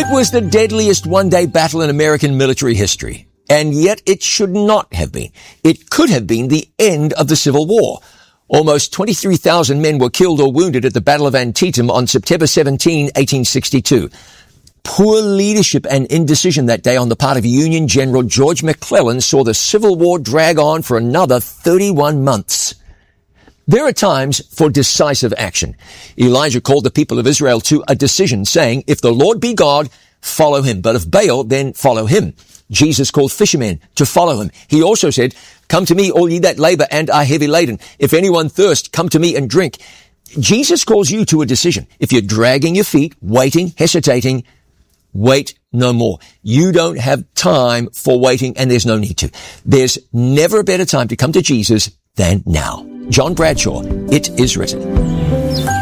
It was the deadliest one-day battle in American military history. And yet it should not have been. It could have been the end of the Civil War. Almost 23,000 men were killed or wounded at the Battle of Antietam on September 17, 1862. Poor leadership and indecision that day on the part of Union General George McClellan saw the Civil War drag on for another 31 months. There are times for decisive action. Elijah called the people of Israel to a decision, saying, if the Lord be God, follow him. But if Baal, then follow him. Jesus called fishermen to follow him. He also said, come to me, all ye that labor and are heavy laden. If anyone thirst, come to me and drink. Jesus calls you to a decision. If you're dragging your feet, waiting, hesitating, wait no more. You don't have time for waiting, and there's no need to. There's never a better time to come to Jesus than now. John Bradshaw, It Is Written.